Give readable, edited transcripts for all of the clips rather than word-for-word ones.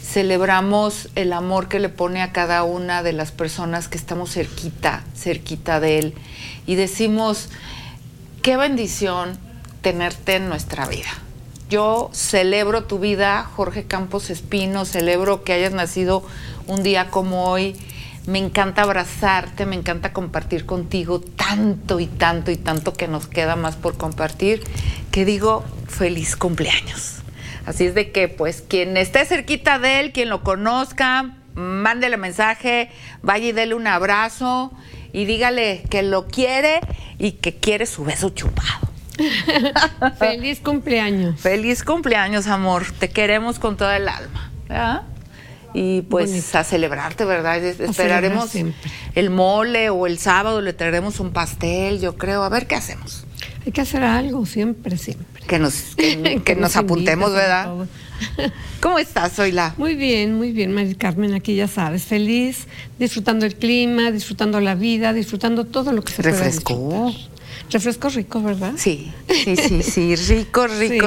celebramos el amor que le pone a cada una de las personas que estamos cerquita de él, y decimos, qué bendición tenerte en nuestra vida. Yo celebro tu vida, Jorge Campos Espino, celebro que hayas nacido un día como hoy. Me encanta abrazarte, me encanta compartir contigo tanto y tanto y tanto que nos queda más por compartir, que digo, feliz cumpleaños. Así es de que, pues, quien esté cerquita de él, quien lo conozca, mándele mensaje, vaya y dele un abrazo y dígale que lo quiere y que quiere su beso chupado. Feliz cumpleaños. Feliz cumpleaños, amor. Te queremos con toda el alma, ¿verdad? Y pues bonito. A celebrarte, ¿verdad? Esperaremos el mole, o el sábado le traeremos un pastel, yo creo. A ver qué hacemos. Hay que hacer algo, siempre. Que nos apuntemos, ¿verdad? ¿Cómo estás, Zoila? Muy bien, Mari Carmen, aquí ya sabes, feliz, disfrutando el clima, disfrutando la vida, disfrutando todo lo que se pueda disfrutar. Refresco rico, ¿verdad? Sí, rico.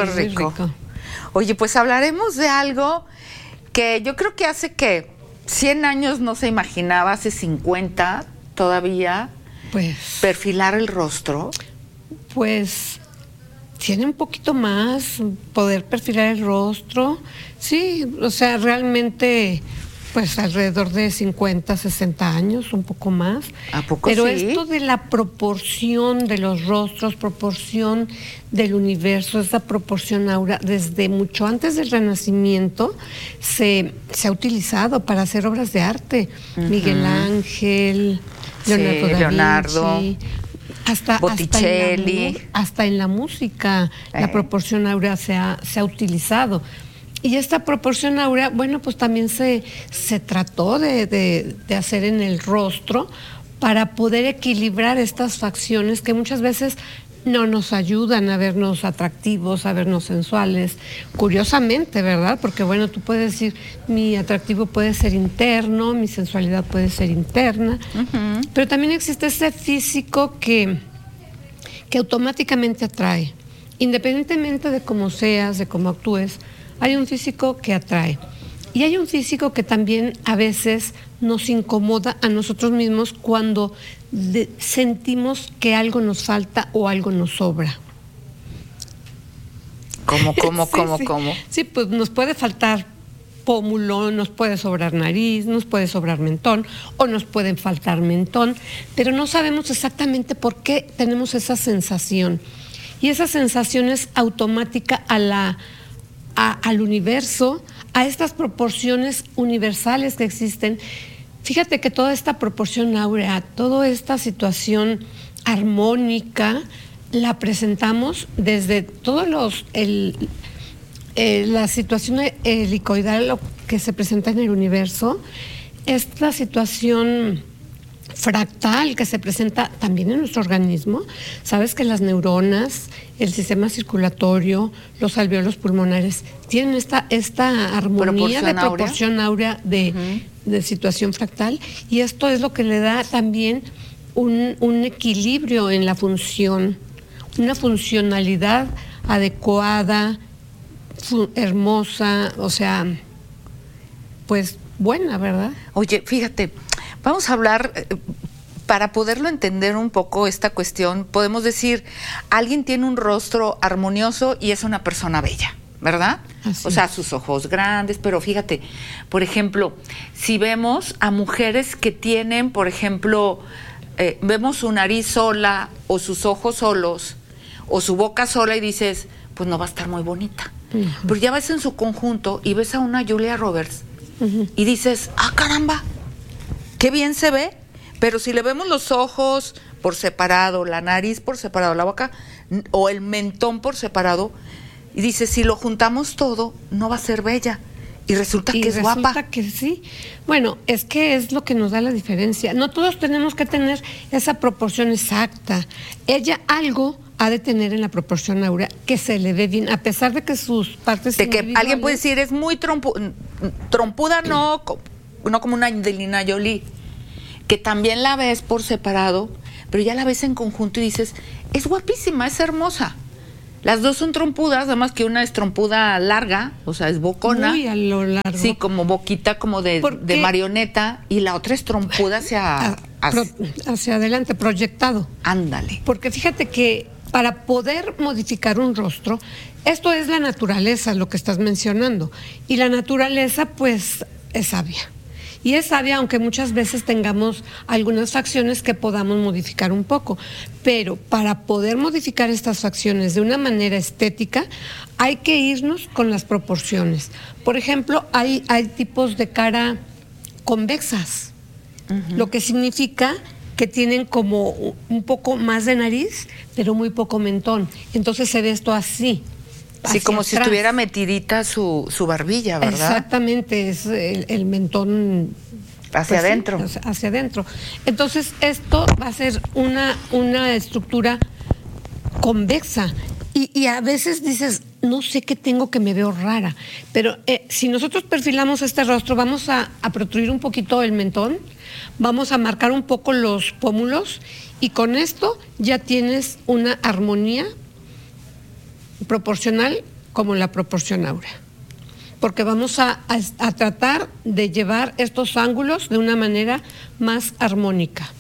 Oye, pues hablaremos de algo que yo creo que hace que 100 años no se imaginaba, hace 50 todavía, pues perfilar el rostro. Pues tiene un poquito más poder perfilar el rostro, sí, o sea, realmente pues alrededor de 50, 60 años, un poco más. ¿A poco Pero sí? Esto de la proporción de los rostros, proporción del universo, esa proporción aura, desde mucho antes del Renacimiento se ha utilizado para hacer obras de arte. Miguel Ángel, Leonardo da Vinci, Botticelli. Hasta en la música, la proporción áurea se ha utilizado. Y esta proporción áurea, bueno, pues también se trató de hacer en el rostro para poder equilibrar estas facciones que muchas veces no nos ayudan a vernos atractivos, a vernos sensuales. Curiosamente, ¿verdad? Porque, bueno, tú puedes decir, mi atractivo puede ser interno, mi sensualidad puede ser interna, pero también existe ese físico que automáticamente atrae. Independientemente de cómo seas, de cómo actúes, hay un físico que atrae. Y hay un físico que también a veces nos incomoda a nosotros mismos cuando sentimos que algo nos falta o algo nos sobra. ¿Cómo? Sí, pues nos puede faltar pómulo, nos puede sobrar nariz, nos puede sobrar mentón o nos puede faltar mentón, pero no sabemos exactamente por qué tenemos esa sensación. Y esa sensación es automática al universo, a estas proporciones universales que existen. Fíjate que toda esta proporción áurea, toda esta situación armónica, la presentamos desde todos la situación helicoidal, lo que se presenta en el universo, esta situación fractal que se presenta también en nuestro organismo. Sabes que las neuronas, el sistema circulatorio, los alvéolos pulmonares tienen esta armonía de proporción áurea de situación fractal, y esto es lo que le da también un equilibrio en la función, una funcionalidad adecuada, hermosa, o sea, pues buena, ¿verdad? Oye, fíjate, vamos a hablar, para poderlo entender un poco esta cuestión, podemos decir, alguien tiene un rostro armonioso y es una persona bella, ¿verdad? Así. O sea, sus ojos grandes, pero fíjate, por ejemplo, si vemos a mujeres que tienen, por ejemplo, vemos su nariz sola o sus ojos solos o su boca sola y dices, pues no va a estar muy bonita. Pero ya ves en su conjunto y ves a una Julia Roberts y dices, ah, caramba, qué bien se ve. Pero si le vemos los ojos por separado, la nariz por separado, la boca o el mentón por separado, y dices, si lo juntamos todo, no va a ser bella. Y resulta que es guapa. Resulta que sí. Bueno, es que es lo que nos da la diferencia. No todos tenemos que tener esa proporción exacta. Ella algo ha de tener en la proporción áurea que se le ve bien, a pesar de que sus partes de que alguien puede decir, es muy trompuda, no como una Angelina Jolie, que también la ves por separado, pero ya la ves en conjunto y dices, es guapísima, es hermosa. Las dos son trompudas, además que una es trompuda larga, o sea, es bocona. Muy a lo largo. Sí, como boquita, como de marioneta, y la otra es trompuda hacia adelante, proyectado. Ándale. Porque fíjate que para poder modificar un rostro, esto es la naturaleza, lo que estás mencionando. Y la naturaleza, pues, es sabia. Y es sabia, aunque muchas veces tengamos algunas facciones que podamos modificar un poco. Pero para poder modificar estas facciones de una manera estética, hay que irnos con las proporciones. Por ejemplo, hay tipos de cara convexas, lo que significa que tienen como un poco más de nariz, pero muy poco mentón. Entonces se ve esto así. Sí, como si estuviera metidita su barbilla, ¿verdad? Exactamente, es el mentón hacia adentro. Sí, hacia adentro. Entonces, esto va a ser una estructura convexa. Y a veces dices, no sé qué tengo, que me veo rara. Pero si nosotros perfilamos este rostro, vamos a protruir un poquito el mentón, vamos a marcar un poco los pómulos, y con esto ya tienes una armonía proporcional como la proporción áurea, porque vamos a tratar de llevar estos ángulos de una manera más armónica.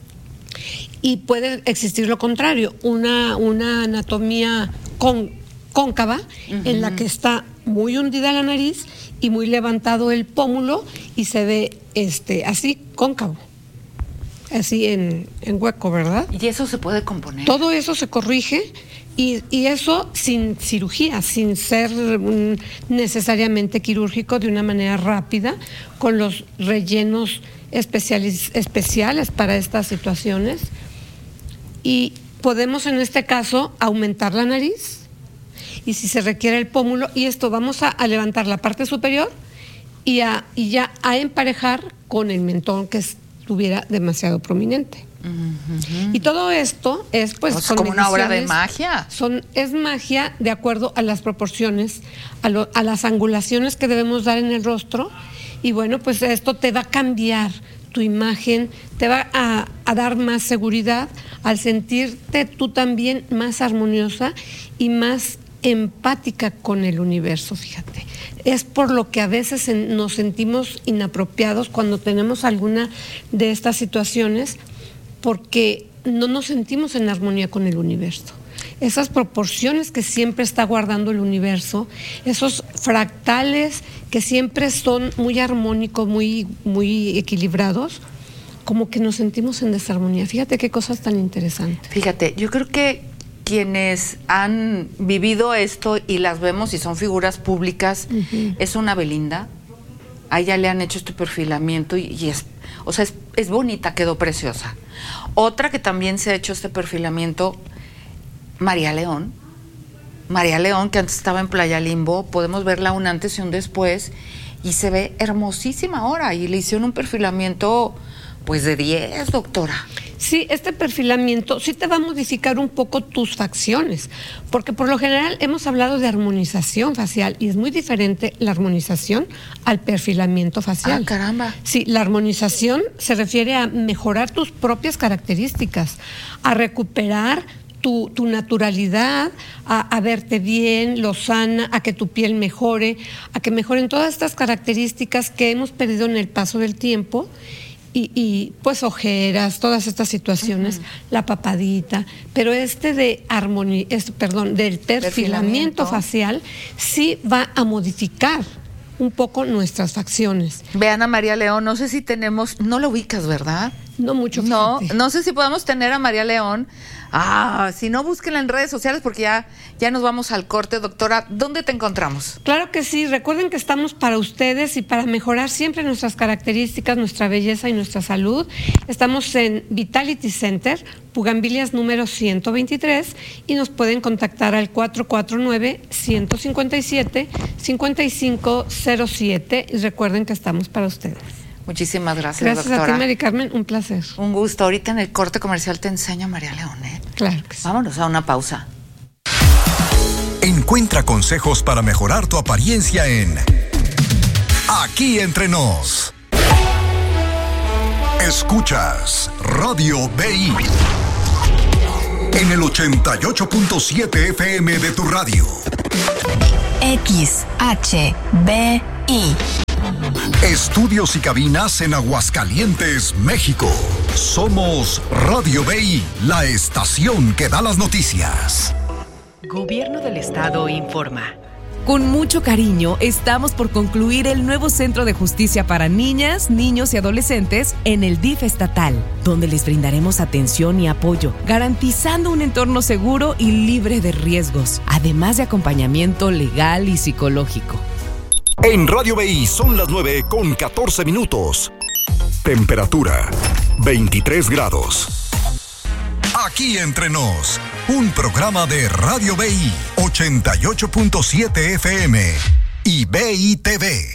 Y puede existir lo contrario, una anatomía cóncava, en la que está muy hundida la nariz y muy levantado el pómulo, y se ve así cóncavo, así en hueco, ¿verdad? ¿Y eso se puede componer? Todo eso se corrige. Y eso sin cirugía, sin ser necesariamente quirúrgico, de una manera rápida, con los rellenos especiales para estas situaciones. Y podemos en este caso aumentar la nariz, y si se requiere el pómulo, y esto vamos a levantar la parte superior y ya a emparejar con el mentón que estuviera demasiado prominente. Y todo esto es pues como una obra de magia. Es magia de acuerdo a las proporciones, a las angulaciones que debemos dar en el rostro. Y bueno, pues esto te va a cambiar tu imagen, te va a dar más seguridad al sentirte tú también más armoniosa y más empática con el universo, fíjate. Es por lo que a veces nos sentimos inapropiados cuando tenemos alguna de estas situaciones, porque no nos sentimos en armonía con el universo. Esas proporciones que siempre está guardando el universo, esos fractales que siempre son muy armónicos, muy equilibrados, como que nos sentimos en desarmonía. Fíjate qué cosas tan interesantes. Fíjate, yo creo que quienes han vivido esto y las vemos y son figuras públicas, es una Belinda. A ella le han hecho este perfilamiento y es bonita, quedó preciosa. Otra que también se ha hecho este perfilamiento, María León, que antes estaba en Playa Limbo, podemos verla un antes y un después, y se ve hermosísima ahora, y le hicieron un perfilamiento pues de 10, doctora. Sí, este perfilamiento sí te va a modificar un poco tus facciones, porque por lo general hemos hablado de armonización facial, y es muy diferente la armonización al perfilamiento facial. Ah, caramba. Sí, la armonización se refiere a mejorar tus propias características, a recuperar tu naturalidad, a verte bien, lozana, a que tu piel mejore, a que mejoren todas estas características que hemos perdido en el paso del tiempo. Y pues ojeras, todas estas situaciones, la papadita, pero del perfilamiento facial sí va a modificar un poco nuestras facciones. Vean a María León, no sé si tenemos, no la ubicas, ¿verdad? No mucho, fíjate. No sé si podemos tener a María León. Si no, búsquenla en redes sociales, porque ya nos vamos al corte. Doctora, ¿dónde te encontramos? Claro que sí, recuerden que estamos para ustedes y para mejorar siempre nuestras características, nuestra belleza y nuestra salud. Estamos en Vitality Center, Bugambilias número 123, y nos pueden contactar al 449-157-5507, y recuerden que estamos para ustedes. Muchísimas gracias, doctora. Gracias a ti, Mari Carmen, un placer. Un gusto. Ahorita en el corte comercial te enseño a María León, ¿eh? Claro que sí. Vámonos a una pausa. Encuentra consejos para mejorar tu apariencia en Aquí Entre Nos. Escuchas Radio BI. en el 88.7 FM de tu radio. XHBI. Estudios y cabinas en Aguascalientes, México. Somos Radio BI, la estación que da las noticias. Gobierno del Estado informa. Con mucho cariño, estamos por concluir el nuevo Centro de Justicia para Niñas, Niños y Adolescentes en el DIF estatal, donde les brindaremos atención y apoyo, garantizando un entorno seguro y libre de riesgos, además de acompañamiento legal y psicológico. En Radio BI son las 9:14. Temperatura 23 grados. Aquí entre nos, un programa de Radio BI 88.7 FM y BI TV.